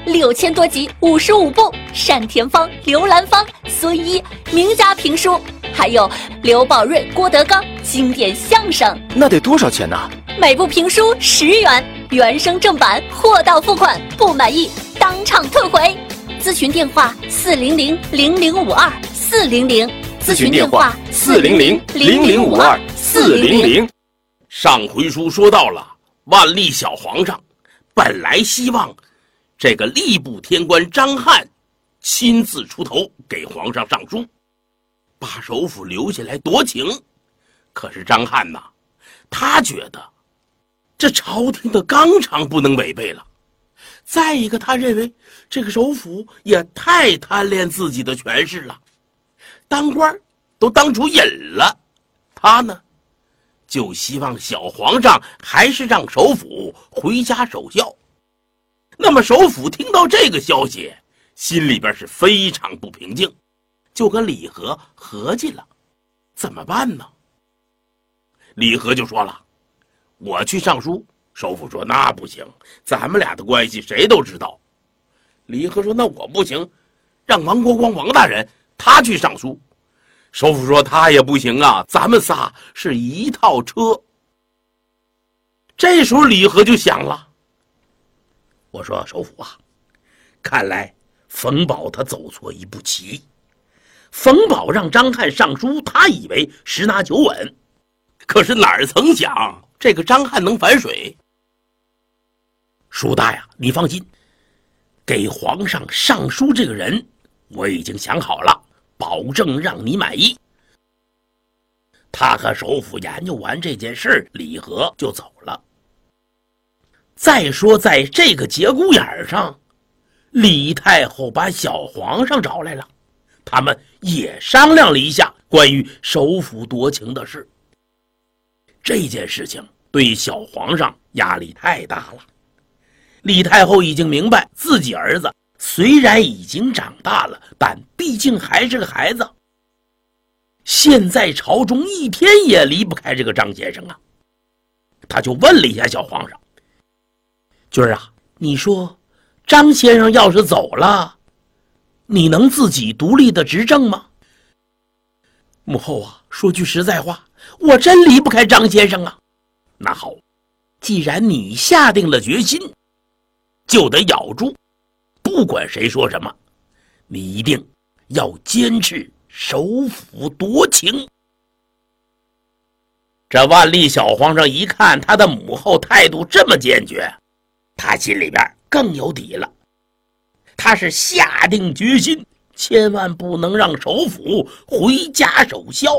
6000多集55部单田芳、刘兰芳、孙一名家评书，还有刘宝瑞、郭德纲经典相声。 那得多少钱呢？ 每部评书10元，原声正版，货到付款，不满意当场退回。咨询电话400-0052-400，咨询电话 400-0052-400。 上回书说到了，万历小皇上本来希望这个吏部天官张翰亲自出头给皇上上书，把首辅留下来夺情。可是张翰呐，他觉得这朝廷的纲常不能违背了。再一个，他认为这个首辅也太贪恋自己的权势了，当官都当出瘾了。他呢，就希望小皇上还是让首辅回家守孝。那么首辅听到这个消息，心里边是非常不平静，就跟李和合计了，怎么办呢？李和就说了，我去上书。首辅说那不行，咱们俩的关系谁都知道。李和说那我不行，让王国光王大人他去上书。首辅说他也不行啊，咱们仨是一套车。这时候李和就想了，我说首辅啊，看来冯保他走错一步棋。冯保让张翰上书，他以为十拿九稳，可是哪儿曾想这个张翰能反水。叔大呀，你放心，给皇上上书这个人我已经想好了，保证让你满意。他和首辅研究完这件事，李和就走了。再说在这个节骨眼上，李太后把小皇上找来了，他们也商量了一下关于首辅夺情的事。这件事情对小皇上压力太大了。李太后已经明白，自己儿子虽然已经长大了，但毕竟还是个孩子。现在朝中一天也离不开这个张先生啊。他就问了一下小皇上，军儿啊，你说张先生要是走了，你能自己独立的执政吗？母后啊，说句实在话，我真离不开张先生啊。那好，既然你下定了决心，就得咬住，不管谁说什么，你一定要坚持首辅夺情。这万历小皇上一看他的母后态度这么坚决，他心里边更有底了。他是下定决心，千万不能让首辅回家守孝。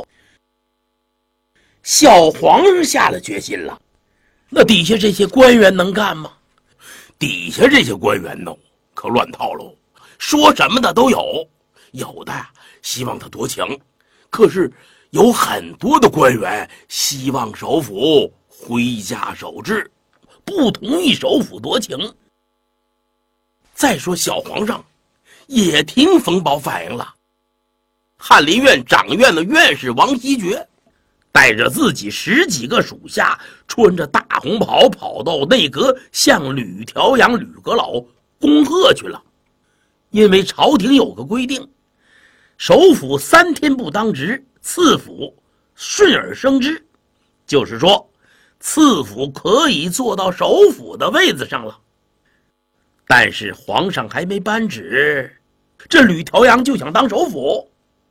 小皇上下了决心了，那底下这些官员能干吗？底下这些官员呢，可乱套喽，说什么的都有。有的希望他夺情，可是有很多的官员希望首辅回家守制，不同意首辅夺情。再说小皇上也听冯保反映了，翰林院掌院的院士王希爵带着自己10几个属下，穿着大红袍跑到内阁，向吕调阳、吕阁老恭贺去了。因为朝廷有个规定，首辅3天不当值，次辅顺而升之，就是说次辅可以坐到首辅的位子上了。但是皇上还没颁旨，这吕调阳就想当首辅。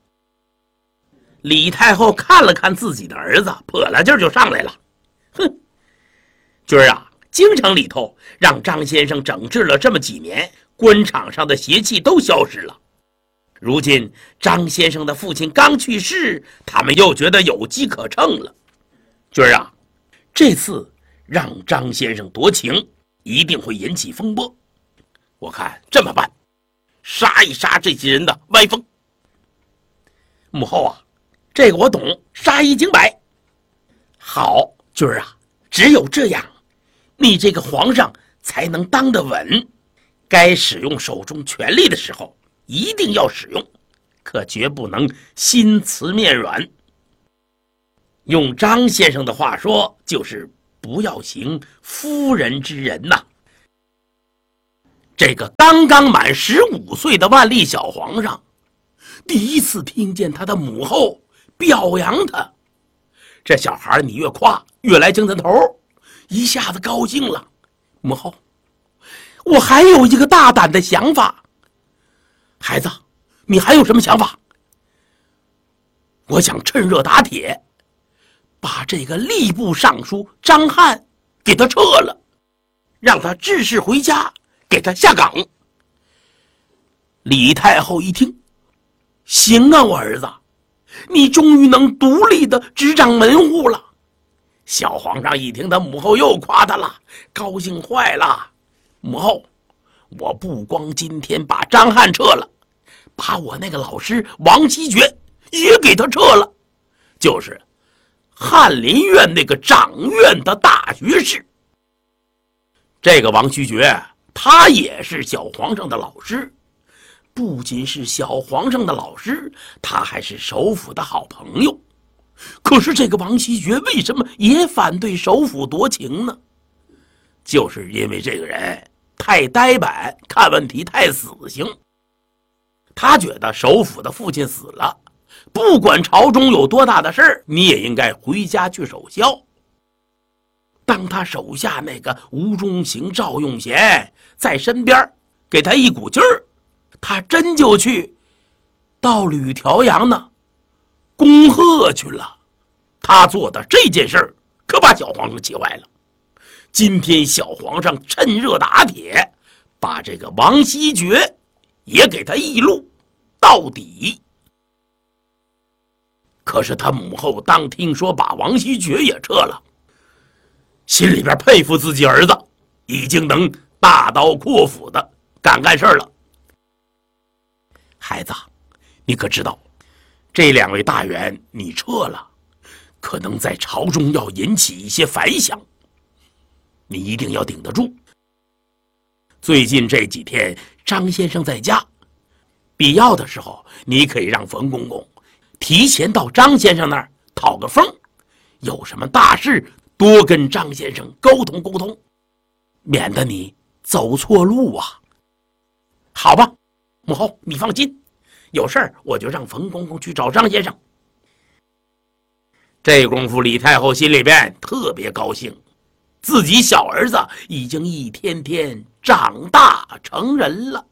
李太后看了看自己的儿子，泼辣劲儿就上来了。哼，军儿啊，京城里头让张先生整治了这么几年，官场上的邪气都消失了。如今张先生的父亲刚去世，他们又觉得有机可乘了。军儿啊，这次让张先生夺情，一定会引起风波。我看这么办，杀一杀这些人的歪风。母后啊，这个我懂，杀一儆百。好，军儿啊，只有这样，你这个皇上才能当得稳。该使用手中权力的时候，一定要使用，可绝不能心慈面软。用张先生的话说，就是不要行夫人之仁呐。 这个刚刚满15岁的万历小皇上，第一次听见他的母后表扬他。这小孩你越夸越来精神头，一下子高兴了。母后，我还有一个大胆的想法。孩子，你还有什么想法？我想趁热打铁，把这个吏部尚书张翰给他撤了，让他致仕回家，给他下岗。李太后一听，行啊，我儿子，你终于能独立的执掌门户了。小皇上一听他母后又夸他了，高兴坏了。母后，我不光今天把张翰撤了，把我那个老师王希爵也给他撤了，就是翰林院那个掌院的大学士。这个王希爵他也是小皇上的老师，不仅是小皇上的老师，他还是首辅的好朋友。可是这个王希爵为什么也反对首辅夺情呢？就是因为这个人太呆板，看问题太死性。他觉得首辅的父亲死了，不管朝中有多大的事儿，你也应该回家去守孝。当他手下那个吴中行、赵用贤在身边给他一股劲儿，他真就去到吕调阳呢恭贺去了。他做的这件事儿可把小皇上气坏了。今天小皇上趁热打铁，把这个王希爵也给他一路到底。可是他母后当听说把王希爵也撤了，心里边佩服自己儿子已经能大刀阔斧的干事了。孩子，你可知道这2位大员你撤了，可能在朝中要引起一些反响，你一定要顶得住。最近这几天张先生在家，必要的时候你可以让冯公公提前到张先生那儿讨个风，有什么大事多跟张先生沟通沟通，免得你走错路啊。好吧，母后你放心，有事儿我就让冯公公去找张先生。这功夫李太后心里边特别高兴，自己小儿子已经一天天长大成人了。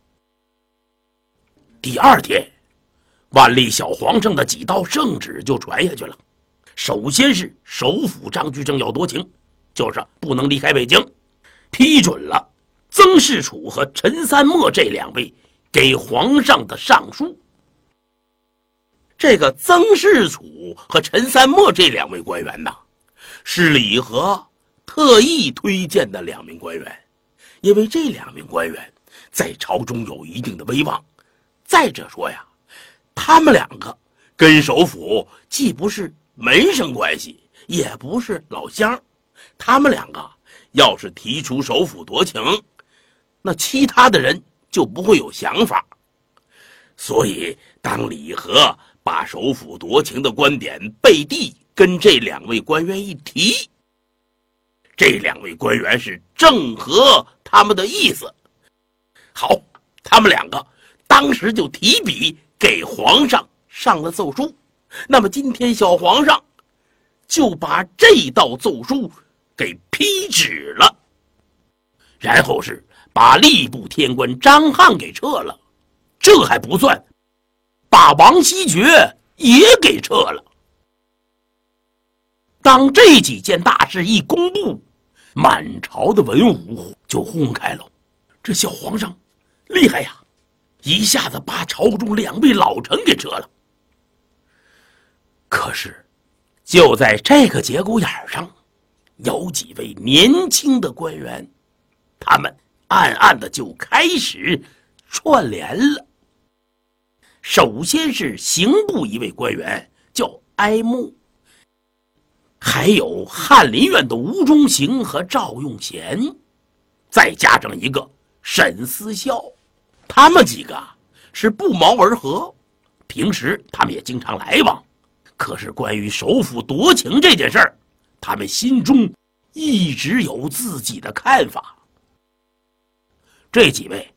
第2天，万历小皇上的几道圣旨就传下去了。首先是首辅张居正要夺情，就是不能离开北京，批准了曾仕楚和陈三墨这2位给皇上的上书。这个曾仕楚和陈三墨这2位官员呢，是李和特意推荐的2名官员，因为这2名官员在朝中有一定的威望。再者说呀，他们2个跟首辅既不是门生关系，也不是老乡，他们2个要是提出首辅夺情，那其他的人就不会有想法。所以当李和把首辅夺情的观点背地跟这2位官员一提，这2位官员是正合他们的意思。好，他们2个当时就提笔给皇上上了奏书。那么今天小皇上就把这道奏书给批旨了，然后是把吏部天官张翰给撤了。这还不算，把王希爵也给撤了。当这几件大事一公布，满朝的文武就轰开了。这小皇上厉害呀，一下子把朝中2位老臣给撤了。可是就在这个节骨眼上，有几位年轻的官员，他们暗暗的就开始串联了。首先是刑部一位官员叫哀慕，还有翰林院的吴中行和赵用贤，再加上一个沈思孝，他们几个是不谋而合，平时他们也经常来往。可是关于首辅夺情这件事儿，他们心中一直有自己的看法。 这几位